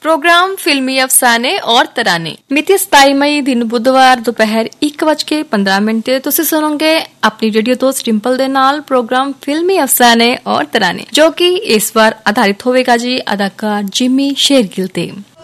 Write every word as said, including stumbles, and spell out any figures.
Programme फिल्मी अफसाने और तराने मिति सताई मई दिन बुधवार दोपहर एक बज के पंद्रह मिनट तुसी सुनोगे अपनी रेडियो दोस्त डिंपल दे नाल प्रोग्राम फिल्मी अफसाने और तराने जो कि इस बार आधारित होवेगा जी अदाकार जिमी शेरगिल ते।